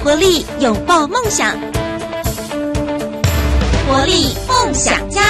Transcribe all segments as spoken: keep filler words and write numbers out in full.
活力，拥抱梦想。活力梦想家。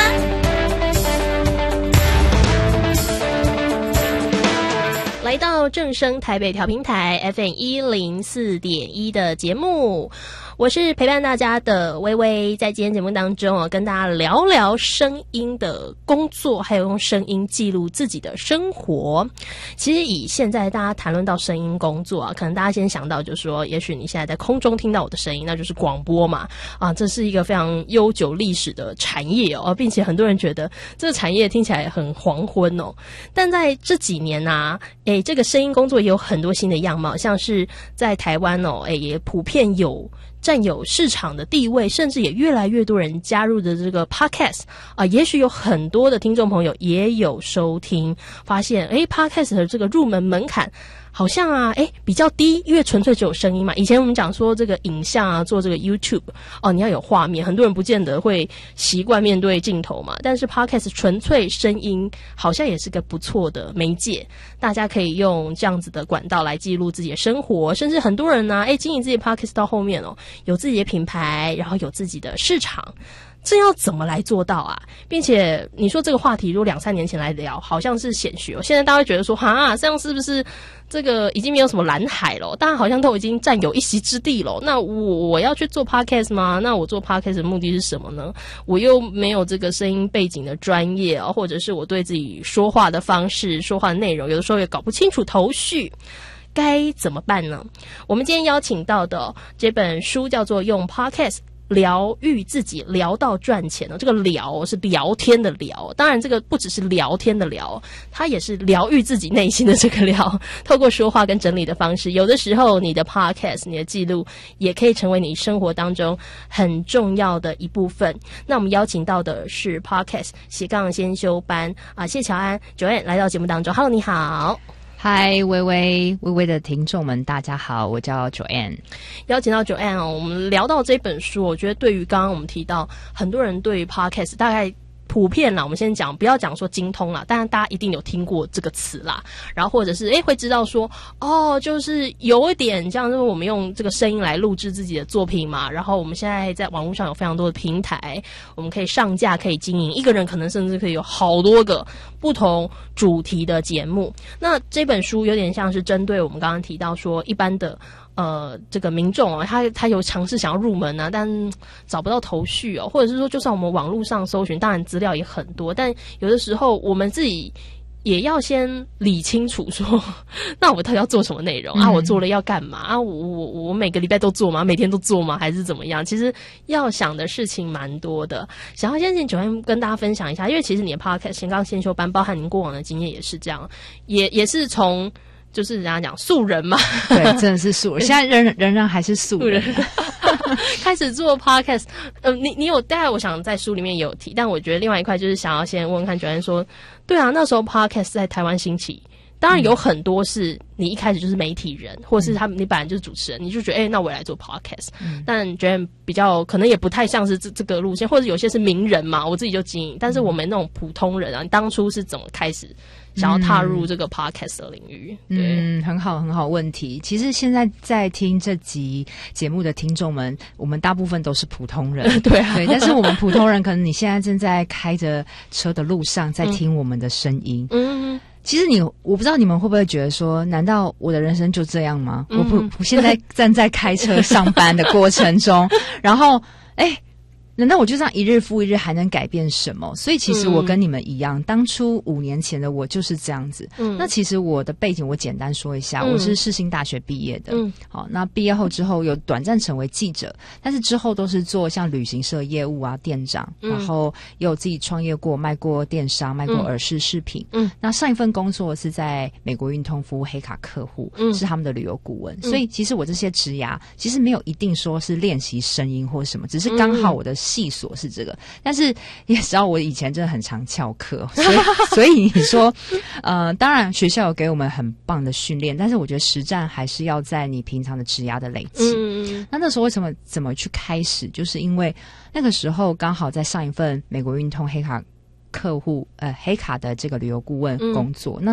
来到正声台北调频台 F M 一零四点一 的节目，我是陪伴大家的微微。在今天节目当中啊，跟大家聊聊声音的工作，还有用声音记录自己的生活。其实以现在大家谈论到声音工作啊，可能大家先想到就是说，也许你现在在空中听到我的声音，那就是广播嘛。啊，这是一个非常悠久历史的产业哦，并且很多人觉得这个产业听起来很黄昏哦。但在这几年啊，诶，这个声音工作也有很多新的样貌，像是在台湾哦，诶，也普遍有占有市场的地位，甚至也越来越多人加入的这个 podcast 啊、呃，也许有很多的听众朋友也有收听，发现诶 podcast 的这个入门门槛好像啊，诶比较低，因为纯粹只有声音嘛。以前我们讲说这个影像啊，做这个 YouTube 哦，你要有画面，很多人不见得会习惯面对镜头嘛。但是 Podcast 纯粹声音，好像也是个不错的媒介，大家可以用这样子的管道来记录自己的生活，甚至很多人呢、啊，诶经营自己的 Podcast 到后面哦，有自己的品牌，然后有自己的市场。这要怎么来做到啊？并且你说这个话题如果两三年前来聊，好像是显学，现在大家会觉得说，哈，这样是不是这个已经没有什么蓝海了？大家好像都已经占有一席之地了。那我我要去做 podcast 吗？那我做 podcast 的目的是什么呢？我又没有这个声音背景的专业啊，或者是我对自己说话的方式、说话的内容，有的时候也搞不清楚头绪。该怎么办呢？我们今天邀请到的这本书叫做《用 podcast疗愈自己，聊到赚钱》的，这个聊是聊天的聊，当然这个不只是聊天的聊，它也是疗愈自己内心的这个聊。透过说话跟整理的方式，有的时候你的 podcast 你的记录也可以成为你生活当中很重要的一部分。那我们邀请到的是 podcast 斜杠先修班啊，谢乔安 Joanne 来到节目当中。 Hello， 你好。 嗨，微微微微的听众们，大家好，我叫 Joanne。 邀请到 Joanne 哦，我们聊到这本书，我觉得对于刚刚我们提到很多人对于 podcast 大概普遍啦，我们先讲，不要讲说精通啦，当然大家一定有听过这个词啦，然后或者是诶会知道说，哦，就是有一点像是我们用这个声音来录制自己的作品嘛，然后我们现在在网络上有非常多的平台，我们可以上架，可以经营，一个人可能甚至可以有好多个不同主题的节目。那这本书有点像是针对我们刚刚提到说一般的呃，这个民众哦，他他有尝试想要入门啊，但找不到头绪哦，或者是说，就算我们网络上搜寻，当然资料也很多，但有的时候我们自己也要先理清楚说，那我到底要做什么内容、嗯、啊？我做了要干嘛啊？我我我每个礼拜都做吗？每天都做吗？还是怎么样？其实要想的事情蛮多的。想要先请Joanne跟大家分享一下，因为其实你的 podcast 斜杠先修班，包含您过往的经验也是这样，也也是从。就是人家讲素人嘛， 对，真的是素人。现在仍仍然还是素人， 开始做 podcast。呃，你你有，大概我想在书里面也有提，但我觉得另外一块就是想要先问问看Joanne说，对啊，那时候 podcast 在台湾兴起，当然有很多是你一开始就是媒体人，或是他们你本来就是主持人，你就觉得哎、欸，那我也来做 podcast、嗯。但Joanne比较可能也不太像是这这个路线，或者有些是名人嘛，我自己就经营，但是我们那种普通人啊，你当初是怎么开始？想要踏入这个 podcast 的领域。 嗯，很好很好问题。其实现在在听这集节目的听众们，我们大部分都是普通人。 对啊， 对，但是我们普通人可能你现在正在开着车的路上在听我们的声音。嗯，其实你我不知道你们会不会觉得说，难道我的人生就这样吗？嗯、我不我现在站在开车上班的过程中，然后哎。难道我就这样一日复一日还能改变什么？所以其实我跟你们一样、嗯、当初五年前的我就是这样子、嗯、那其实我的背景我简单说一下、嗯、我是世新大学毕业的、嗯、好，那毕业后之后有短暂成为记者，但是之后都是做像旅行社业务啊，店长、嗯、然后也有自己创业过，卖过电商，卖过耳饰饰品。嗯，那上一份工作是在美国运通服务黑卡客户、嗯、是他们的旅游顾问、嗯、所以其实我这些职涯其实没有一定说是练习声音或什么，只是刚好我的细所是这个，但是也知道我以前真的很常翘课，所以所以你说，呃，当然学校有给我们很棒的训练，但是我觉得实战还是要在你平常的职涯的累积。嗯，那那时候为什么怎么去开始？就是因为那个时候刚好在上一份美国运通黑卡客户呃黑卡的这个旅游顾问工作，嗯、那